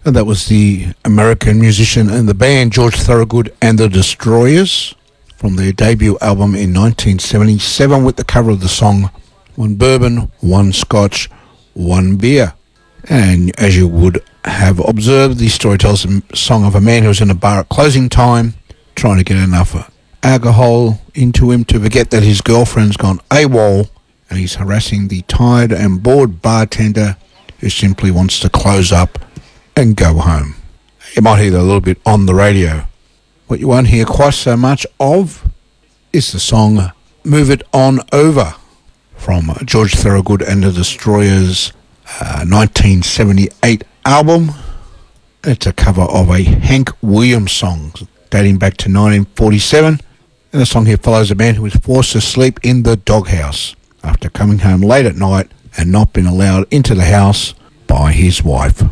And that was the American musician and the band George Thorogood and the Destroyers from their debut album in 1977 with the cover of the song One Bourbon, One Scotch, One Beer. And as you would have observed, the story tells a song of a man who was in a bar at closing time trying to get enough alcohol into him to forget that his girlfriend's gone AWOL and he's harassing the tired and bored bartender who simply wants to close up and go home. You might hear that a little bit on the radio. What you won't hear quite so much of is the song Move It On Over from George Thorogood and the Destroyers' 1978 album. It's a cover of a Hank Williams song dating back to 1947. And the song here follows a man who was forced to sleep in the doghouse after coming home late at night and not being allowed into the house by his wife.